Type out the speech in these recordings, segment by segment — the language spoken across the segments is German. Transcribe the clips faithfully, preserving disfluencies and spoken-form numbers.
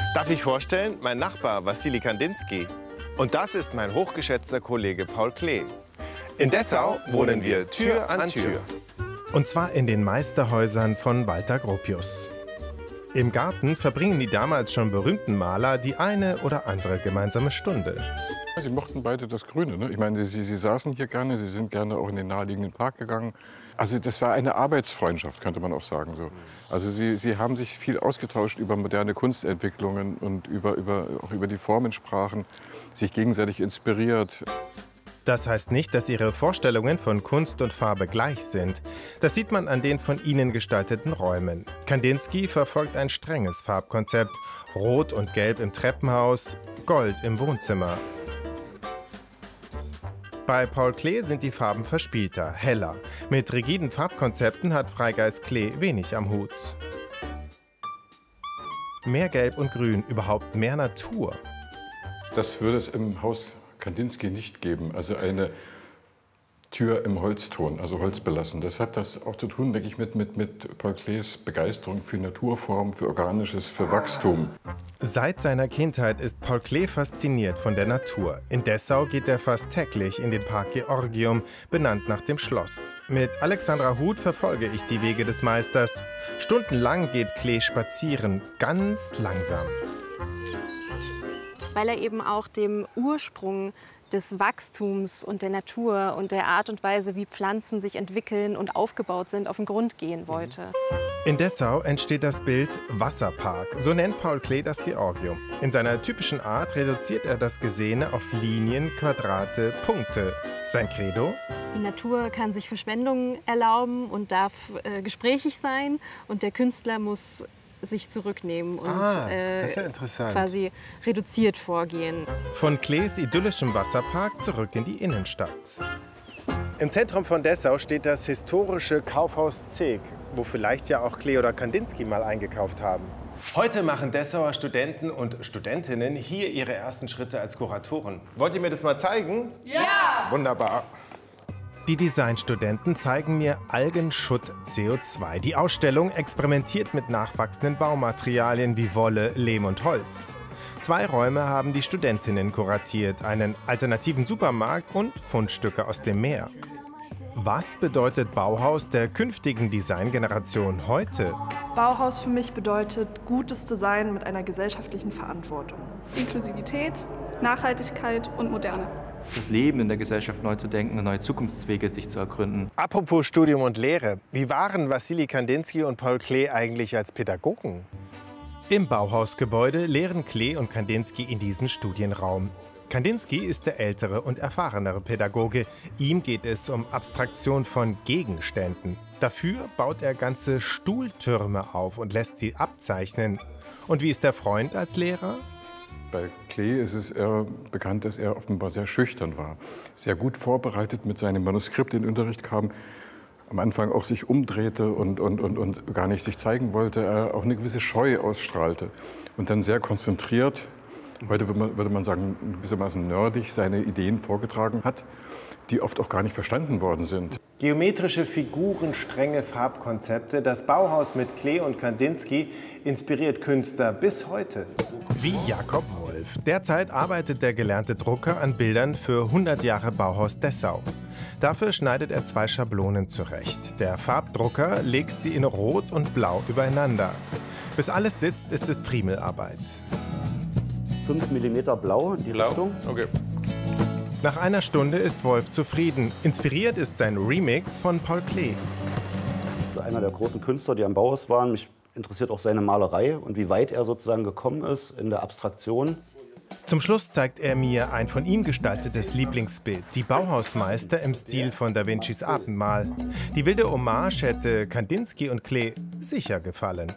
Darf ich vorstellen, mein Nachbar Wassili Kandinsky. Und das ist mein hochgeschätzter Kollege Paul Klee. In Dessau wohnen wir Tür an Tür. Und zwar in den Meisterhäusern von Walter Gropius. Im Garten verbringen die damals schon berühmten Maler die eine oder andere gemeinsame Stunde. Sie mochten beide das Grüne. Ne? Ich meine, sie, sie saßen hier gerne, sie sind gerne auch in den naheliegenden Park gegangen. Also das war eine Arbeitsfreundschaft, könnte man auch sagen. So. Also sie, sie haben sich viel ausgetauscht über moderne Kunstentwicklungen und über, über, auch über die Formensprachen, sich gegenseitig inspiriert. Das heißt nicht, dass ihre Vorstellungen von Kunst und Farbe gleich sind. Das sieht man an den von ihnen gestalteten Räumen. Kandinsky verfolgt ein strenges Farbkonzept. Rot und Gelb im Treppenhaus, Gold im Wohnzimmer. Bei Paul Klee sind die Farben verspielter, heller. Mit rigiden Farbkonzepten hat Freigeist Klee wenig am Hut. Mehr Gelb und Grün, überhaupt mehr Natur. Das würde es im Haus Kandinsky nicht geben. Also eine Tür im Holzton, also holzbelassen. Das hat das auch zu tun, denke ich, mit, mit, mit Paul Klees Begeisterung für Naturform, für Organisches, für Wachstum. Seit seiner Kindheit ist Paul Klee fasziniert von der Natur. In Dessau geht er fast täglich in den Park Georgium, benannt nach dem Schloss. Mit Alexandra Huth verfolge ich die Wege des Meisters. Stundenlang geht Klee spazieren, ganz langsam. Weil er eben auch dem Ursprung des Wachstums und der Natur und der Art und Weise, wie Pflanzen sich entwickeln und aufgebaut sind, auf den Grund gehen wollte. In Dessau entsteht das Bild Wasserpark, so nennt Paul Klee das Georgium. In seiner typischen Art reduziert er das Gesehene auf Linien, Quadrate, Punkte. Sein Credo? Die Natur kann sich Verschwendungen erlauben und darf äh, gesprächig sein, und der Künstler muss sich zurücknehmen und ah, äh, das ist ja interessant. quasi reduziert vorgehen. Von Klees idyllischem Wasserpark zurück in die Innenstadt. Im Zentrum von Dessau steht das historische Kaufhaus Zeeg, wo vielleicht ja auch Klee oder Kandinsky mal eingekauft haben. Heute machen Dessauer Studenten und Studentinnen hier ihre ersten Schritte als Kuratoren. Wollt ihr mir das mal zeigen? Ja! Wunderbar. Die Designstudenten zeigen mir Algenschutt C O zwei. Die Ausstellung experimentiert mit nachwachsenden Baumaterialien wie Wolle, Lehm und Holz. Zwei Räume haben die Studentinnen kuratiert, einen alternativen Supermarkt und Fundstücke aus dem Meer. Was bedeutet Bauhaus der künftigen Designgeneration heute? Bauhaus für mich bedeutet gutes Design mit einer gesellschaftlichen Verantwortung. Inklusivität, Nachhaltigkeit und Moderne. Das Leben in der Gesellschaft neu zu denken und neue Zukunftswege sich zu ergründen. Apropos Studium und Lehre. Wie waren Wassili Kandinsky und Paul Klee eigentlich als Pädagogen? Im Bauhausgebäude lehren Klee und Kandinsky in diesem Studienraum. Kandinsky ist der ältere und erfahrenere Pädagoge. Ihm geht es um Abstraktion von Gegenständen. Dafür baut er ganze Stuhltürme auf und lässt sie abzeichnen. Und wie ist der Freund als Lehrer? Bei Klee ist es eher bekannt, dass er offenbar sehr schüchtern war. Sehr gut vorbereitet mit seinem Manuskript in den Unterricht kam. Am Anfang auch sich umdrehte und, und, und, und gar nicht sich zeigen wollte. Er auch eine gewisse Scheu ausstrahlte. Und dann sehr konzentriert, heute würde man, würde man sagen, gewissermaßen nerdig, seine Ideen vorgetragen hat, die oft auch gar nicht verstanden worden sind. Geometrische Figuren, strenge Farbkonzepte. Das Bauhaus mit Klee und Kandinsky inspiriert Künstler bis heute. Wie Jakob Wolf. Derzeit arbeitet der gelernte Drucker an Bildern für hundert Jahre Bauhaus Dessau. Dafür schneidet er zwei Schablonen zurecht. Der Farbdrucker legt sie in Rot und Blau übereinander. Bis alles sitzt, ist es Friemelarbeit. fünf Millimeter Blau in die Blau? Richtung. Okay. Nach einer Stunde ist Wolf zufrieden. Inspiriert ist sein Remix von Paul Klee. Das ist einer der großen Künstler, die am Bauhaus waren. Mich interessiert auch seine Malerei und wie weit er sozusagen gekommen ist in der Abstraktion. Zum Schluss zeigt er mir ein von ihm gestaltetes Lieblingsbild, die Bauhausmeister im Stil von Da Vincis Abendmahl. Die wilde Hommage hätte Kandinsky und Klee sicher gefallen.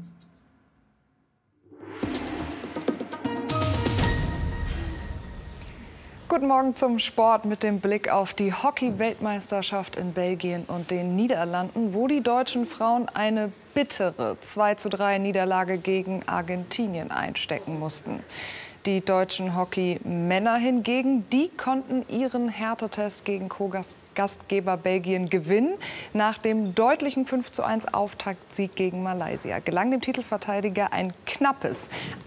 Guten Morgen zum Sport mit dem Blick auf die Hockey-Weltmeisterschaft in Belgien und den Niederlanden, wo die deutschen Frauen eine bittere zwei zu drei Niederlage gegen Argentinien einstecken mussten. Die deutschen Hockey-Männer hingegen, die konnten ihren Härtetest gegen Co-Gastgeber Belgien gewinnen. Nach dem deutlichen fünf zu eins Auftaktsieg gegen Malaysia gelang dem Titelverteidiger ein knappes